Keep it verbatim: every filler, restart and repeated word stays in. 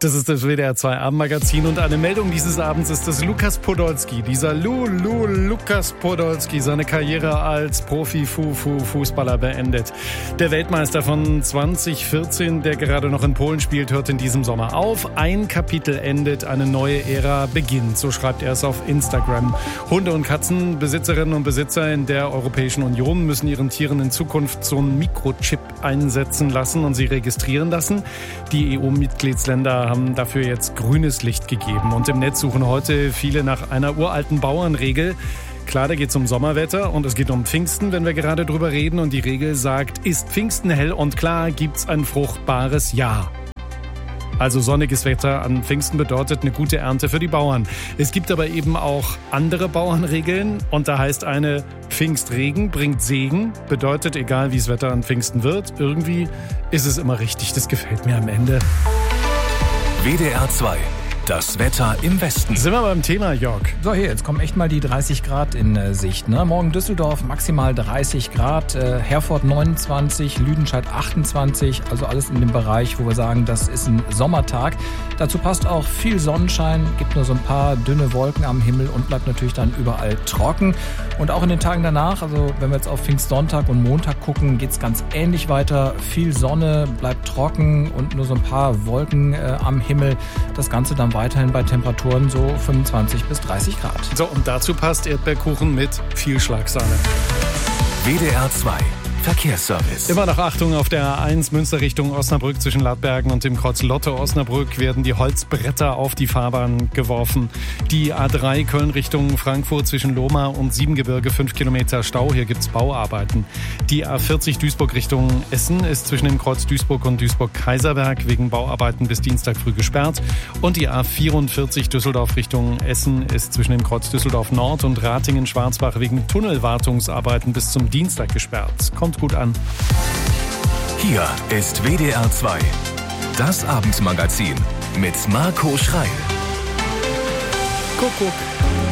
Das ist das W D R zwei Abendmagazin und eine Meldung dieses Abends ist, dass Lukas Podolski, dieser Lulu Lukas Podolski, seine Karriere als Profi-Fußballer beendet. Der Weltmeister von zwanzig vierzehn, der gerade noch in Polen spielt, hört in diesem Sommer auf. Ein Kapitel endet, eine neue Ära beginnt. So schreibt er es auf Instagram. Hunde- und Katzenbesitzerinnen und Besitzer in der Europäischen Union müssen ihren Tieren in Zukunft so einen Mikrochip einsetzen lassen und sie registrieren lassen. Die E U-Mitgliedsländer haben dafür jetzt grünes Licht gegeben. Und im Netz suchen heute viele nach einer uralten Bauernregel. Klar, da geht es um Sommerwetter und es geht um Pfingsten, wenn wir gerade drüber reden. Und die Regel sagt, ist Pfingsten hell und klar, gibt's ein fruchtbares Jahr. Also sonniges Wetter an Pfingsten bedeutet eine gute Ernte für die Bauern. Es gibt aber eben auch andere Bauernregeln und da heißt eine, Pfingstregen bringt Segen, bedeutet, egal wie das Wetter an Pfingsten wird, irgendwie ist es immer richtig. Das gefällt mir am Ende. W D R zwei. Das Wetter im Westen. Sind wir beim Thema, Jörg? So, hier, jetzt kommen echt mal die dreißig Grad in äh, Sicht. Ne? Morgen Düsseldorf maximal dreißig Grad, äh, Herford neunundzwanzig, Lüdenscheid achtundzwanzig. Also alles in dem Bereich, wo wir sagen, das ist ein Sommertag. Dazu passt auch viel Sonnenschein, gibt nur so ein paar dünne Wolken am Himmel und bleibt natürlich dann überall trocken. Und auch in den Tagen danach, also wenn wir jetzt auf Pfingstsonntag und Montag gucken, geht's ganz ähnlich weiter. Viel Sonne, bleibt trocken und nur so ein paar Wolken äh, am Himmel. Das Ganze dann weiterhin bei Temperaturen so fünfundzwanzig bis dreißig Grad. So, und dazu passt Erdbeerkuchen mit viel Schlagsahne. W D R zwei. Verkehrsservice. Immer noch Achtung auf der A eins Münster Richtung Osnabrück zwischen Ladbergen und dem Kreuz Lotte Osnabrück werden die Holzbretter auf die Fahrbahn geworfen. Die A drei Köln Richtung Frankfurt zwischen Lohmar und Siebengebirge fünf Kilometer Stau. Hier gibt's Bauarbeiten. Die A vierzig Duisburg Richtung Essen ist zwischen dem Kreuz Duisburg und Duisburg-Kaiserberg wegen Bauarbeiten bis Dienstag früh gesperrt. Und die A vierundvierzig Düsseldorf Richtung Essen ist zwischen dem Kreuz Düsseldorf Nord und Ratingen-Schwarzbach wegen Tunnelwartungsarbeiten bis zum Dienstag gesperrt. Kommt gut an. Hier ist W D R zwei. Das Abendmagazin mit Marco Schreil. Kuckuck.